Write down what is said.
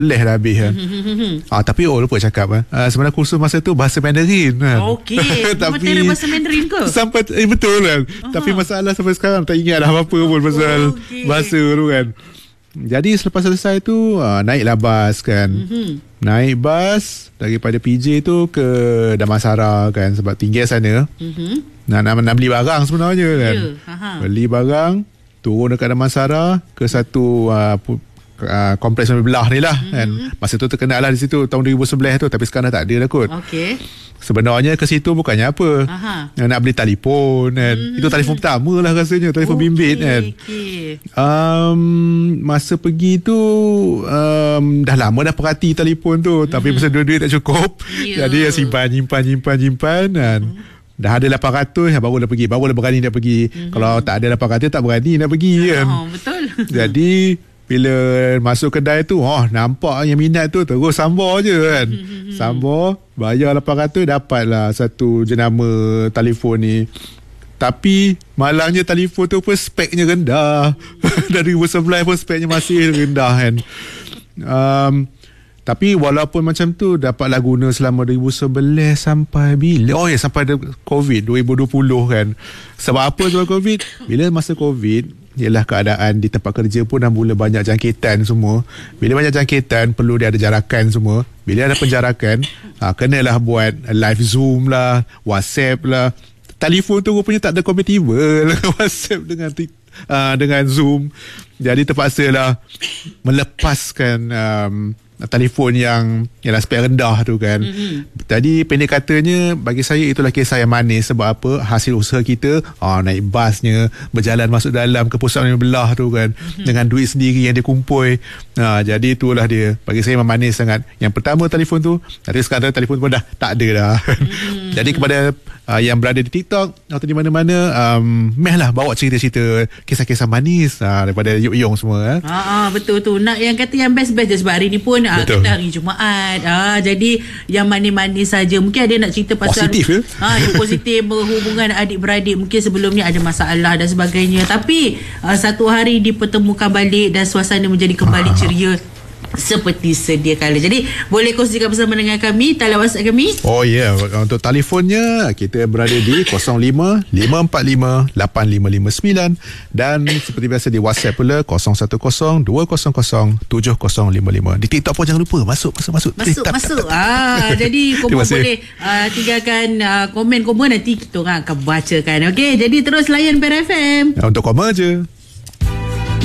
leh dah habis kan. Tapi lupa cakap sebenarnya kursus masa tu bahasa Mandarin kan. Okey. Tapi bahasa Mandarin ke? Sampai betul kan. Tapi masalah sampai sekarang tak ingat dah apa-apa pun pasal bahasa tu kan. Jadi selepas selesai tu naiklah bas kan. Naik bas daripada PJ tu ke Damansara kan, sebab tinggal sana. Nak beli barang sebenarnya kan. Beli barang, turun dekat Damansara ke satu kompleks belah ni lah kan. Masa tu terkenal lah di situ tahun 2011 tu, tapi sekarang dah tak ada dah kot. Sebenarnya ke situ bukannya apa, nak beli telefon kan. Itu telefon pertama lah rasanya, telefon bimbit kan. Masa pergi tu dah lama dah perhati telefon tu, tapi masa duit tak cukup, jadi simpan kan. Dah ada 800 baru dah berani nak pergi. Kalau tak ada 800 tak berani nak pergi kan. Betul. Jadi bila masuk kedai tu, nampak yang minat tu terus sambar je kan. Sambar, bayar 800, dapatlah satu jenama telefon ni. Tapi malangnya telefon tu pun speknya rendah. Dari 2011 pun speknya masih rendah kan. Tapi walaupun macam tu, dapatlah guna selama 2011 sampai bila? Sampai COVID 2020 kan. Sebab apa sebab COVID? Bila masa COVID, ialah keadaan di tempat kerja pun dah mula banyak jangkitan semua. Bila banyak jangkitan, perlu dia ada jarakan semua. Bila ada penjarakan, kenalah buat live Zoom lah, WhatsApp lah. Telefon tu rupanya tak ada kompatibel WhatsApp dengan Zoom. Jadi terpaksalah melepaskan telefon yang spek rendah tu kan. Jadi pendek katanya, bagi saya itulah kisah yang manis. Sebab apa? Hasil usaha kita, naik basnya, berjalan masuk dalam ke pusat belah tu kan, dengan duit sendiri yang dia kumpul. Jadi itulah dia, bagi saya memang manis sangat. Yang pertama telefon tu, tapi sekarang telefon pun dah tak ada dah. Jadi kepada yang berada di TikTok atau di mana-mana, mehlah bawa cerita-cerita kisah-kisah manis daripada Yuk semua. Betul tu. Nak yang kata yang best-best je, sebab hari ni pun kita hari Jumaat. Jadi yang manis-manis saja. Mungkin ada nak cerita pasal positif yang positif berhubungan adik-beradik, mungkin sebelum ni ada masalah dan sebagainya, tapi satu hari dipertemukan balik dan suasana menjadi kembali ceria seperti sedia kala. Jadi boleh kongsikan bersama dengan kami talian WhatsApp kami. Untuk telefonnya kita berada di 05-545-8559, dan seperti biasa di WhatsApp pula 0102007055. Di TikTok pun jangan lupa masuk. Jadi korang boleh tinggalkan komen nanti kita orang akan bacakan. Okey, jadi terus layan Per FM. Untuk komen je.